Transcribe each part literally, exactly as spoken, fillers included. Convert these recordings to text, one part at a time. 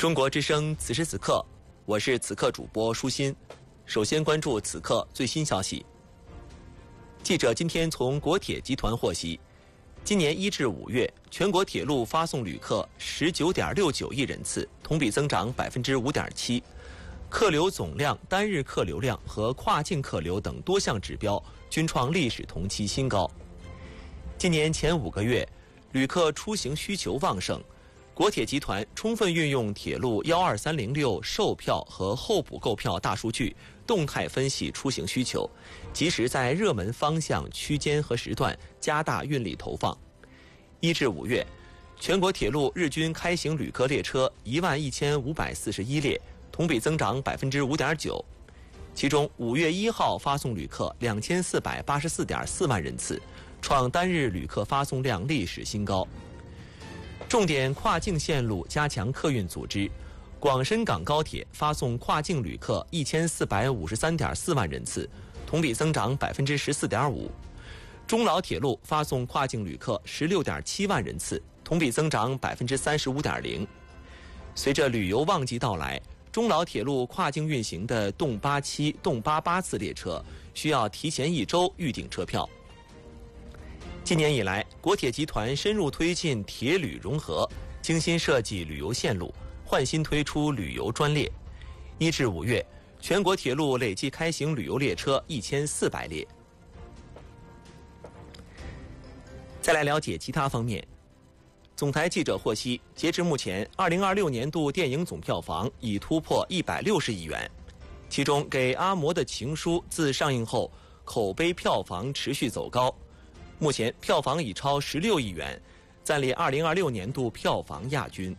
中国之声，此时此刻，我是此刻主播舒心。首先关注此刻最新消息。记者今天从国铁集团获悉，今年一至五月，全国铁路发送旅客十九点六九亿人次，同比增长百分之五点七，客流总量、单日客流量和跨境客流等多项指标均创历史同期新高。今年前五个月，旅客出行需求旺盛。国铁集团充分运用铁路一二三零六售票和候补购票大数据，动态分析出行需求，及时在热门方向、区间和时段加大运力投放。一至五月，全国铁路日均开行旅客列车一万一千五百四十一列，同比增长百分之五点九。其中，五月一号发送旅客两千四百八十四点四万人次，创单日旅客发送量历史新高。重点跨境线路加强客运组织，广深港高铁发送跨境旅客一千四百五十三点四万人次，同比增长百分之十四点五。中老铁路发送跨境旅客十六点七万人次，同比增长百分之三十五点零。随着旅游旺季到来，中老铁路跨境运行的动八七、动八八次列车需要提前一周预订车票。今年以来，国铁集团深入推进铁旅融合，精心设计旅游线路，换新推出旅游专列。一至五月，全国铁路累计开行旅游列车一千四百列。再来了解其他方面。总台记者获悉，截至目前，二零二六年度电影总票房已突破一百六十亿元，其中《给阿嬷的情书》自上映后，口碑票房持续走高。目前票房已超十六亿元，暂列二零二六年度票房亚军。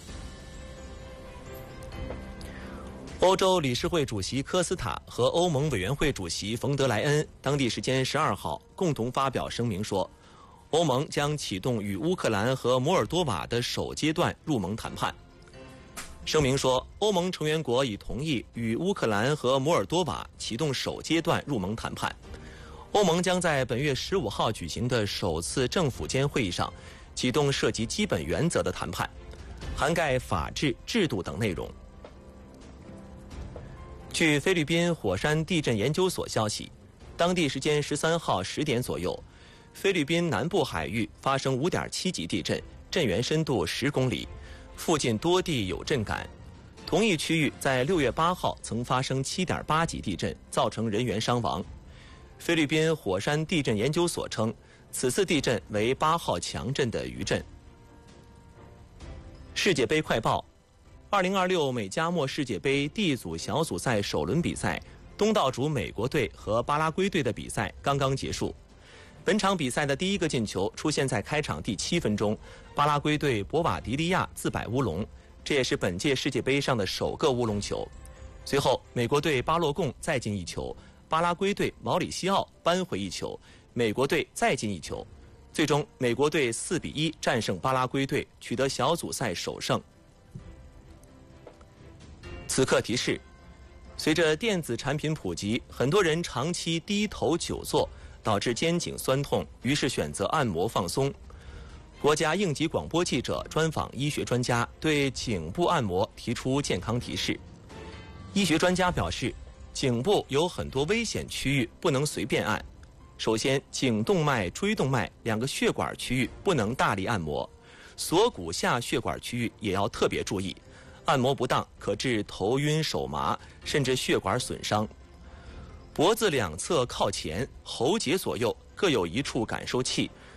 欧洲理事会主席科斯塔和欧盟委员会主席冯德莱恩当地时间十二号共同发表声明说，欧盟将启动与乌克兰和摩尔多瓦的首阶段入盟谈判。声明说，欧盟成员国已同意与乌克兰和摩尔多瓦启动首阶段入盟谈判。欧盟将在本月十五号举行的首次政府间会议上启动涉及基本原则的谈判，涵盖法治、制度等内容。据菲律宾火山地震研究所消息，当地时间十三号十点左右，菲律宾南部海域发生五点七级地震，震源深度十公里，附近多地有震感。同一区域在六月八号曾发生七点八级地震，造成人员伤亡。菲律宾火山地震研究所称，此次地震为八号强震的余震。世界杯快报：二零二六美加墨世界杯 D 组小组赛首轮比赛，东道主美国队和巴拉圭队的比赛刚刚结束。本场比赛的第一个进球出现在开场第七分钟，巴拉圭队博瓦迪利亚自摆乌龙，这也是本届世界杯上的首个乌龙球。随后，美国队巴洛贡再进一球。巴拉圭队毛里西奥扳回一球，美国队再进一球，最终美国队四比一战胜巴拉圭队，取得小组赛首胜。此刻提示：随着电子产品普及，很多人长期低头久坐，导致肩颈酸痛，于是选择按摩放松。国家应急广播记者专访医学专家，对颈部按摩提出健康提示。医学专家表示，颈部有很多危险区域不能随便按。首先，颈动脉、椎动脉两个血管区域不能大力按摩，锁骨下血管区域也要特别注意，按摩不当可致头晕手麻，甚至血管损伤。脖子两侧靠前，喉结左右各有一处感受器，